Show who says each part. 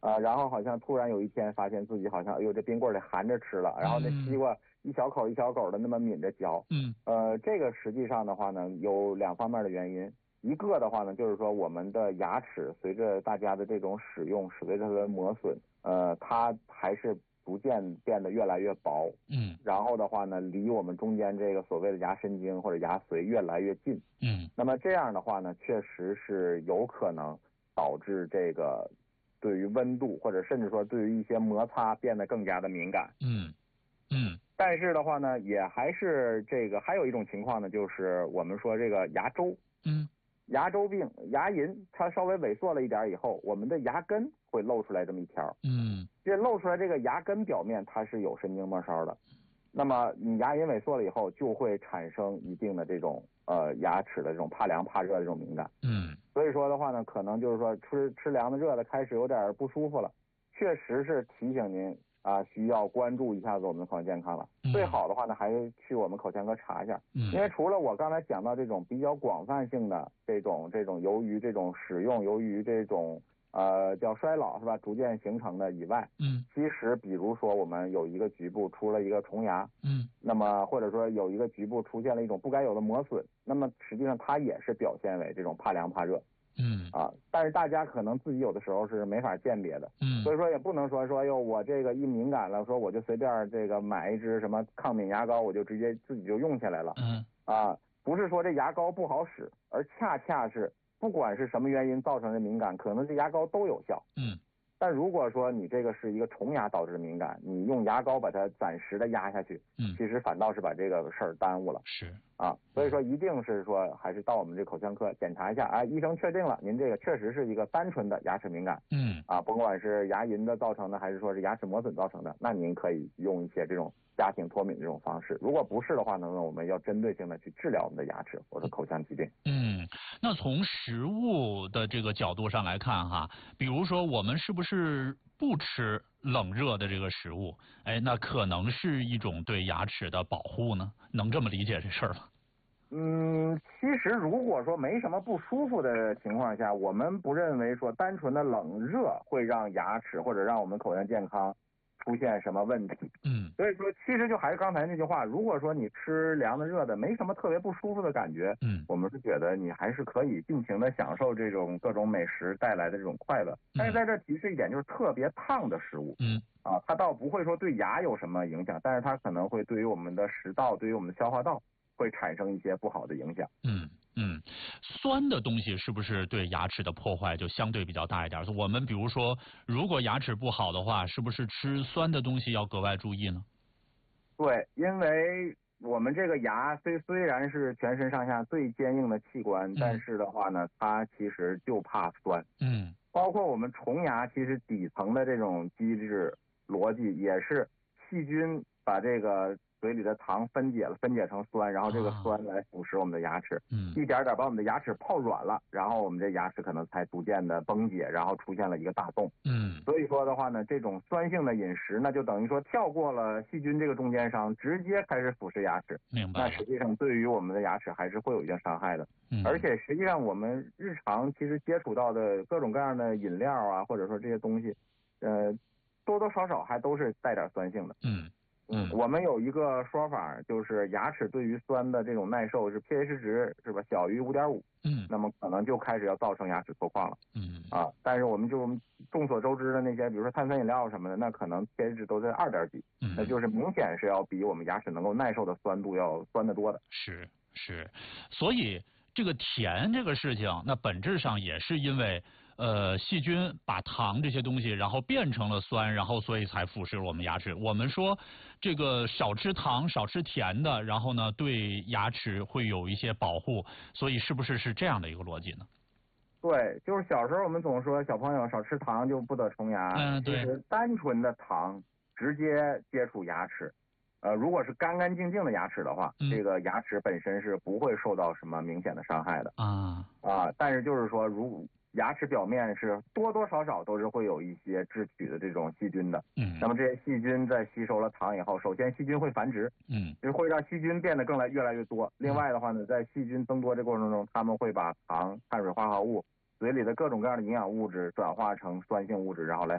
Speaker 1: 然后好像突然有一天发现自己好像哎呦这冰棍得含着吃了，然后那西瓜一小口一小口的那么抿着嚼。这个实际上的话呢有2方面的原因。一个的话呢，就是说我们的牙齿随着大家的这种使用，随着它的磨损，它还是逐渐变得越来越薄。然后的话呢，离我们中间这个所谓的牙神经或者牙髓越来越近。那么这样的话呢，确实是有可能导致这个对于温度或者甚至说对于一些摩擦变得更加的敏感。但是的话呢，也还是这个还有一种情况呢，就是我们说这个牙周。牙周病、牙龈它稍微萎缩了一点以后，我们的牙根会露出来这么一条。这露出来这个牙根表面它是有神经末梢的。那么你牙龈萎缩了以后，就会产生一定的这种牙齿的这种怕凉怕热的这种敏感。所以说的话呢，可能就是说吃凉的热的开始有点不舒服了，确实是提醒您需要关注一下子我们的口腔健康了。最好的话呢，还是去我们口腔科查一下。因为除了我刚才讲到这种比较广泛性的这种由于这种使用，由于这种叫衰老是吧，逐渐形成的以外，其实比如说我们有一个局部出了一个虫牙，那么或者说有一个局部出现了一种不该有的磨损，那么实际上它也是表现为这种怕凉怕热。但是大家可能自己有的时候是没法鉴别的。所以说也不能说哟我这个一敏感了，说我就随便这个买一支什么抗敏牙膏，我就直接自己就用起来了。不是说这牙膏不好使，而恰恰是不管是什么原因造成的敏感，可能这牙膏都有效。但如果说你这个是一个虫牙导致的敏感，你用牙膏把它暂时的压下去，其实反倒是把这个事儿耽误了。所以说一定是说还是到我们这口腔科检查一下，医生确定了您这个确实是一个单纯的牙齿敏感，甭管是牙龈的造成的还是说是牙齿磨损造成的，那您可以用一些这种家庭脱敏的这种方式。如果不是的话呢，我们要针对性的去治疗我们的牙齿或者口腔疾病。
Speaker 2: 那从食物的这个角度上来看哈，比如说我们是不是不吃冷热的这个食物，那可能是一种对牙齿的保护呢？能这么理解这事儿吗？
Speaker 1: 其实如果说没什么不舒服的情况下，我们不认为说单纯的冷热会让牙齿或者让我们口腔健康出现什么问题。所以说其实就还是刚才那句话，如果说你吃凉的热的没什么特别不舒服的感觉，我们是觉得你还是可以尽情的享受这种各种美食带来的这种快乐。但是在这提示一点，就是特别烫的食物，它倒不会说对牙有什么影响，但是它可能会对于我们的食道，对于我们的消化道会产生一些不好的影响。
Speaker 2: 酸的东西是不是对牙齿的破坏就相对比较大一点？我们比如说，如果牙齿不好的话，是不是吃酸的东西要格外注意呢？
Speaker 1: 对，因为我们这个牙虽然是全身上下最坚硬的器官，但是的话呢，它其实就怕酸。包括我们虫牙，其实底层的这种机制逻辑也是细菌把这个嘴里的糖分解成酸，然后这个酸来腐蚀我们的牙齿，一点点把我们的牙齿泡软了，然后我们这牙齿可能才逐渐的崩解，然后出现了一个大洞。所以说的话呢，这种酸性的饮食，那就等于说跳过了细菌这个中间商，直接开始腐蚀牙齿。
Speaker 2: 明白了。
Speaker 1: 那实际上对于我们的牙齿还是会有一定伤害的。而且实际上我们日常其实接触到的各种各样的饮料或者说这些东西，多多少少还都是带点酸性的。我们有一个说法，就是牙齿对于酸的这种耐受是 pH 值是吧小于5.5，那么可能就开始要造成牙齿脱矿了。但是我们就众所周知的那些，比如说碳酸饮料什么的，那可能 pH 值都在2点几，那就是明显是要比我们牙齿能够耐受的酸度要酸得多的。
Speaker 2: 是，所以这个甜这个事情，那本质上也是因为细菌把糖这些东西，然后变成了酸，然后所以才腐蚀我们牙齿。我们说这个少吃糖、少吃甜的，然后呢对牙齿会有一些保护，所以是不是这样的一个逻辑呢？
Speaker 1: 对，就是小时候我们总说小朋友少吃糖就不得虫牙，
Speaker 2: 对。
Speaker 1: 其实单纯的糖直接接触牙齿，如果是干干净净的牙齿的话，这个牙齿本身是不会受到什么明显的伤害的。但是就是说，如牙齿表面是多多少少都是会有一些致体的这种细菌的。那么这些细菌在吸收了糖以后，首先细菌会繁殖，就是会让细菌变得越来越多。另外的话呢，在细菌增多这过程中，他们会把糖、碳水化合物、嘴里的各种各样的营养物质转化成酸性物质，然后来